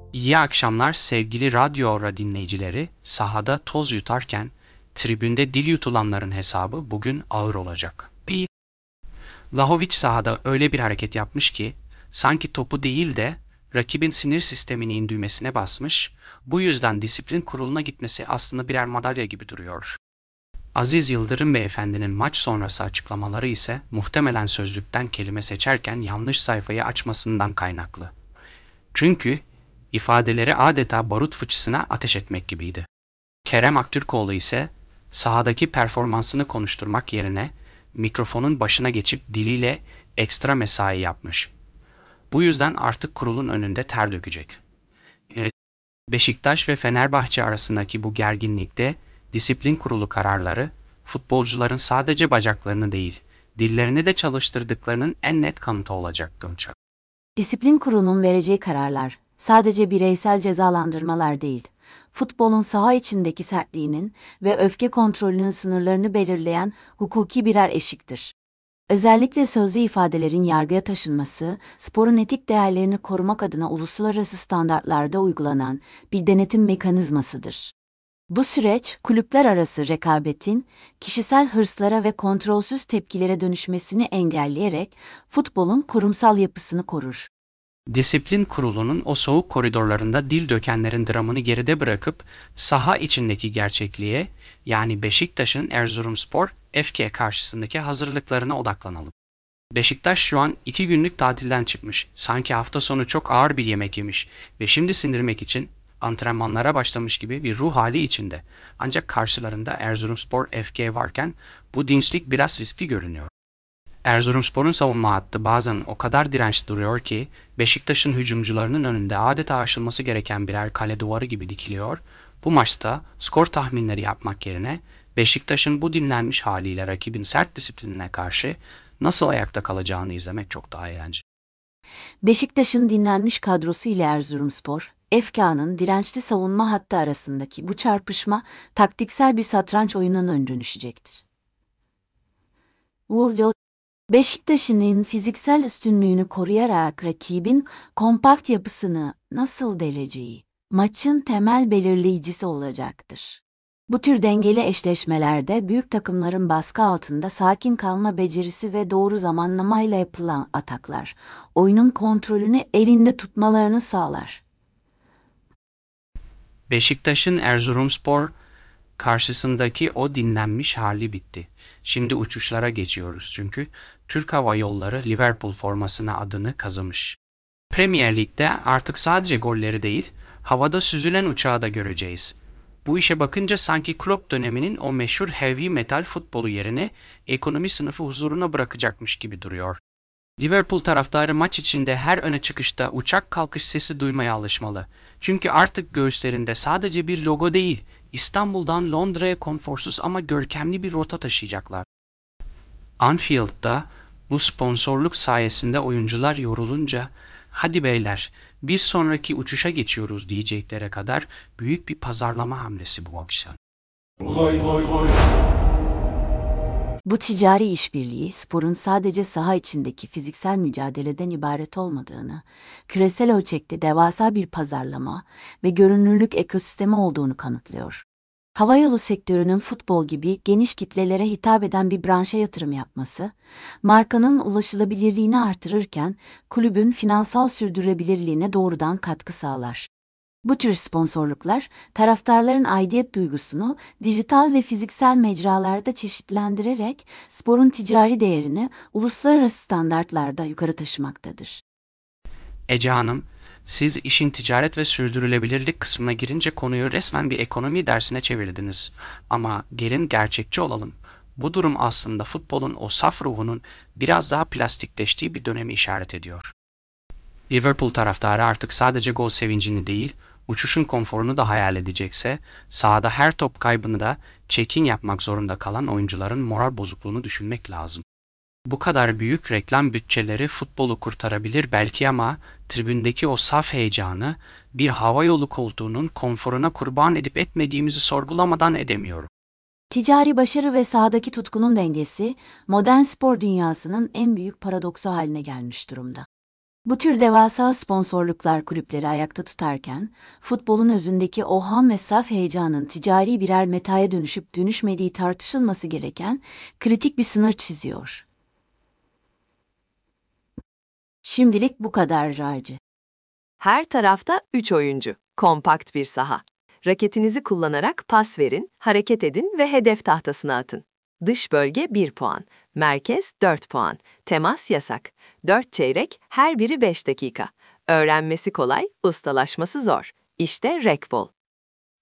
İyi akşamlar sevgili Radyo Aura dinleyicileri. Sahada toz yutarken tribünde dil yutulanların hesabı bugün ağır olacak. Vlahovic sahada öyle bir hareket yapmış ki sanki topu değil de rakibin sinir sisteminin düğmesine basmış, bu yüzden disiplin kuruluna gitmesi aslında birer madalya gibi duruyor. Aziz Yıldırım Beyefendi'nin maç sonrası açıklamaları ise muhtemelen sözlükten kelime seçerken yanlış sayfayı açmasından kaynaklı. Çünkü ifadeleri adeta barut fıçısına ateş etmek gibiydi. Kerem Aktürkoğlu ise sahadaki performansını konuşturmak yerine mikrofonun başına geçip diliyle ekstra mesai yapmış. Bu yüzden artık kurulun önünde ter dökecek. Beşiktaş ve Fenerbahçe arasındaki bu gerginlikte disiplin kurulu kararları futbolcuların sadece bacaklarını değil, dillerini de çalıştırdıklarının en net kanıtı olacak. Disiplin kurulunun vereceği kararlar sadece bireysel cezalandırmalar değil, futbolun saha içindeki sertliğinin ve öfke kontrolünün sınırlarını belirleyen hukuki birer eşiktir. Özellikle sözlü ifadelerin yargıya taşınması, sporun etik değerlerini korumak adına uluslararası standartlarda uygulanan bir denetim mekanizmasıdır. Bu süreç, kulüpler arası rekabetin, kişisel hırslara ve kontrolsüz tepkilere dönüşmesini engelleyerek futbolun kurumsal yapısını korur. Disiplin kurulunun o soğuk koridorlarında dil dökenlerin dramını geride bırakıp saha içindeki gerçekliğe, yani Beşiktaş'ın Erzurumspor FK karşısındaki hazırlıklarına odaklanalım. Beşiktaş şu an 2 günlük tatilden çıkmış, sanki hafta sonu çok ağır bir yemek yemiş ve şimdi sindirmek için antrenmanlara başlamış gibi bir ruh hali içinde. Ancak karşılarında Erzurumspor FK varken bu dinçlik biraz riskli görünüyor. Erzurumspor'un savunma hattı bazen o kadar dirençli duruyor ki Beşiktaş'ın hücumcularının önünde adeta aşılması gereken birer kale duvarı gibi dikiliyor. Bu maçta skor tahminleri yapmak yerine Beşiktaş'ın bu dinlenmiş haliyle rakibin sert disiplinine karşı nasıl ayakta kalacağını izlemek çok daha eğlenceli. Beşiktaş'ın dinlenmiş kadrosu ile Erzurumspor, FK'nın dirençli savunma hattı arasındaki bu çarpışma taktiksel bir satranç oyununa dönüşecektir. Beşiktaş'ın fiziksel üstünlüğünü koruyarak rakibin kompakt yapısını nasıl deleceği, maçın temel belirleyicisi olacaktır. Bu tür dengeli eşleşmelerde büyük takımların baskı altında sakin kalma becerisi ve doğru zamanlamayla yapılan ataklar, oyunun kontrolünü elinde tutmalarını sağlar. Beşiktaş'ın Erzurumspor karşısındaki o dinlenmiş hali bitti. Şimdi uçuşlara geçiyoruz çünkü Türk Hava Yolları Liverpool formasına adını kazımış. Premier Lig'de artık sadece golleri değil, havada süzülen uçağı da göreceğiz. Bu işe bakınca sanki Klopp döneminin o meşhur heavy metal futbolu yerine ekonomi sınıfı huzuruna bırakacakmış gibi duruyor. Liverpool taraftarı maç içinde her öne çıkışta uçak kalkış sesi duymaya alışmalı. Çünkü artık göğüslerinde sadece bir logo değil, İstanbul'dan Londra'ya konforsuz ama görkemli bir rota taşıyacaklar. Anfield'da bu sponsorluk sayesinde oyuncular yorulunca "Hadi beyler, bir sonraki uçuşa geçiyoruz" diyeceklere kadar büyük bir pazarlama hamlesi bu akşam. Bu ticari işbirliği sporun sadece saha içindeki fiziksel mücadeleden ibaret olmadığını, küresel ölçekte devasa bir pazarlama ve görünürlük ekosistemi olduğunu kanıtlıyor. Havayolu sektörünün futbol gibi geniş kitlelere hitap eden bir branşa yatırım yapması, markanın ulaşılabilirliğini artırırken kulübün finansal sürdürülebilirliğine doğrudan katkı sağlar. Bu tür sponsorluklar, taraftarların aidiyet duygusunu dijital ve fiziksel mecralarda çeşitlendirerek sporun ticari değerini uluslararası standartlarda yukarı taşımaktadır. Ece Hanım, siz işin ticaret ve sürdürülebilirlik kısmına girince konuyu resmen bir ekonomi dersine çevirdiniz. Ama gelin gerçekçi olalım. Bu durum aslında futbolun o saf ruhunun biraz daha plastikleştiği bir dönemi işaret ediyor. Liverpool taraftarı artık sadece gol sevincini değil, uçuşun konforunu da hayal edecekse, sahada her top kaybını da check-in yapmak zorunda kalan oyuncuların moral bozukluğunu düşünmek lazım. Bu kadar büyük reklam bütçeleri futbolu kurtarabilir belki ama tribündeki o saf heyecanı bir havayolu koltuğunun konforuna kurban edip etmediğimizi sorgulamadan edemiyorum. Ticari başarı ve sahadaki tutkunun dengesi, modern spor dünyasının en büyük paradoksu haline gelmiş durumda. Bu tür devasa sponsorluklar kulüpleri ayakta tutarken, futbolun özündeki o ham ve saf heyecanın ticari birer metaya dönüşüp dönüşmediği tartışılması gereken kritik bir sınır çiziyor. Şimdilik bu kadar Raci. Her tarafta 3 oyuncu, kompakt bir saha. Raketinizi kullanarak pas verin, hareket edin ve hedef tahtasına atın. Dış bölge 1 puan, merkez 4 puan, temas yasak. 4 çeyrek, her biri 5 dakika. Öğrenmesi kolay, ustalaşması zor. İşte Rekbol.